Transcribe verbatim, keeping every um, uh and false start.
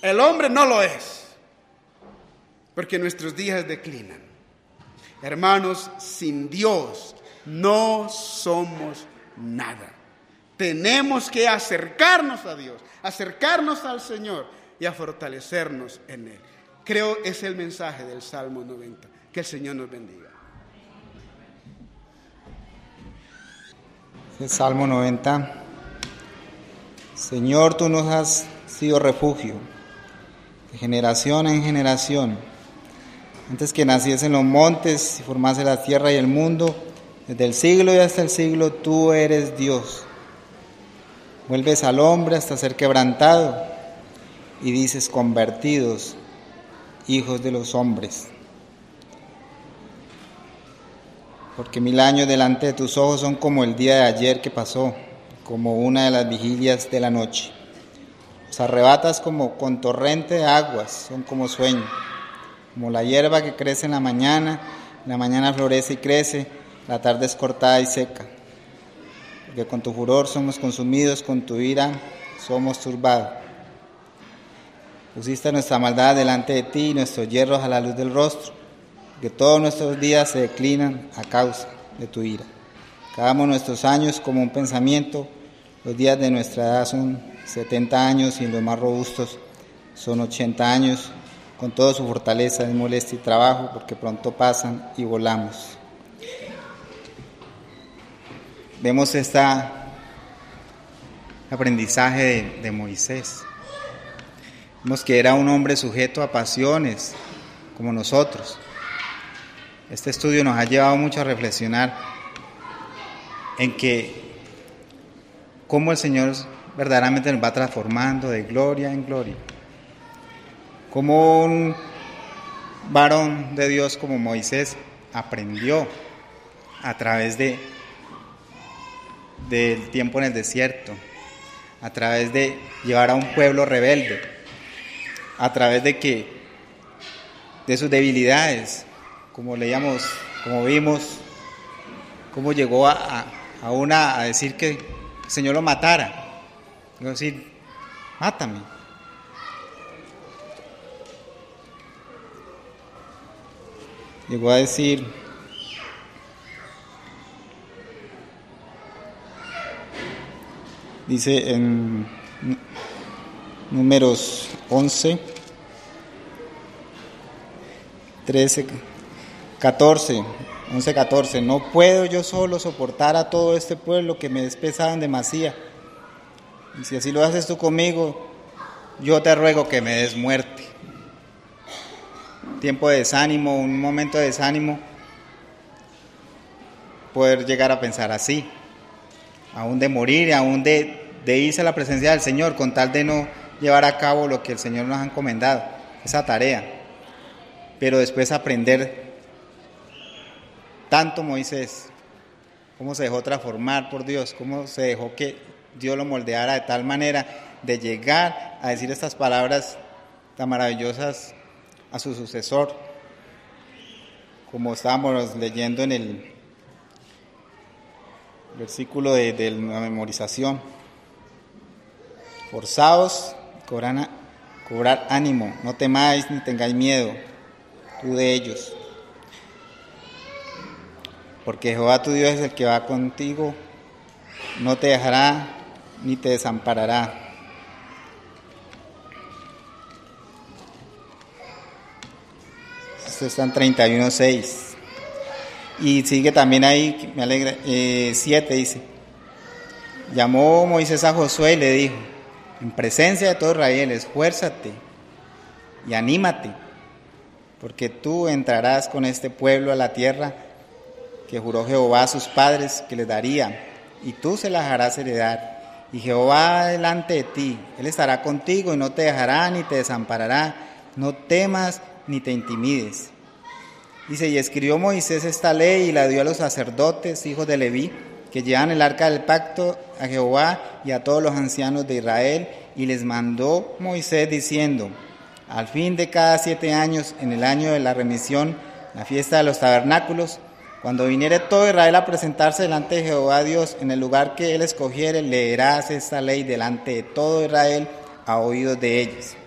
El hombre no lo es, porque nuestros días declinan. Hermanos, sin Dios no somos nada. Tenemos que acercarnos a Dios, acercarnos al Señor y a fortalecernos en Él. Creo es el mensaje del Salmo noventa. Que el Señor nos bendiga. El Salmo noventa. Señor, tú nos has sido refugio de generación en generación. Antes que naciesen los montes y formase la tierra y el mundo, desde el siglo y hasta el siglo, tú eres Dios. Vuelves al hombre hasta ser quebrantado y dices, convertidos, hijos de los hombres. Porque mil años delante de tus ojos son como el día de ayer que pasó, como una de las vigilias de la noche. Los arrebatas como con torrente de aguas, son como sueño. Como la hierba que crece en la mañana, en la mañana florece y crece, la tarde es cortada y seca. Porque con tu furor somos consumidos, con tu ira somos turbados. Pusiste nuestra maldad delante de ti y nuestros hierros a la luz del rostro, que todos nuestros días se declinan a causa de tu ira. Acabamos nuestros años como un pensamiento, los días de nuestra edad son setenta años y los más robustos son ochenta años. Con toda su fortaleza es molestia y trabajo, porque pronto pasan y volamos. Vemos este aprendizaje de, de Moisés. Vemos que era un hombre sujeto a pasiones, como nosotros. Este estudio nos ha llevado mucho a reflexionar en que cómo el Señor verdaderamente nos va transformando de gloria en gloria. Como un varón de Dios como Moisés aprendió a través de del tiempo en el desierto, a través de llevar a un pueblo rebelde, a través de que de sus debilidades, como leíamos, como vimos, cómo llegó a, a, a una a decir que el Señor lo matara, a decir, mátame. Llegó a decir, dice en Números once, trece, catorce, once, catorce, no puedo yo solo soportar a todo este pueblo que me es pesado en demasía, y si así lo haces tú conmigo, yo te ruego que me des muerte. Tiempo de desánimo, un momento de desánimo, poder llegar a pensar así, aún de morir, aún de, de irse a la presencia del Señor, con tal de no llevar a cabo lo que el Señor nos ha encomendado, esa tarea. Pero después aprender tanto Moisés, cómo se dejó transformar por Dios, cómo se dejó que Dios lo moldeara de tal manera de llegar a decir estas palabras tan maravillosas a su sucesor, como estábamos leyendo en el versículo de, de la memorización. Forzaos, cobrar, cobrar ánimo, no temáis ni tengáis miedo, tú de ellos, porque Jehová tu Dios es el que va contigo, no te dejará ni te desamparará. Esto está en treinta y uno, seis. Y sigue también ahí, me alegra, eh, siete dice, llamó Moisés a Josué y le dijo, en presencia de todo Israel, esfuérzate y anímate, porque tú entrarás con este pueblo a la tierra que juró Jehová a sus padres que les daría, y tú se las harás heredar, y Jehová delante de ti, Él estará contigo y no te dejará ni te desamparará, no temas ni te intimides. Dice, y escribió Moisés esta ley y la dio a los sacerdotes, hijos de Leví, que llevan el arca del pacto a Jehová y a todos los ancianos de Israel, y les mandó Moisés diciendo, al fin de cada siete años, en el año de la remisión, la fiesta de los tabernáculos, cuando viniere todo Israel a presentarse delante de Jehová Dios, en el lugar que él escogiere, leerás esta ley delante de todo Israel a oídos de ellos.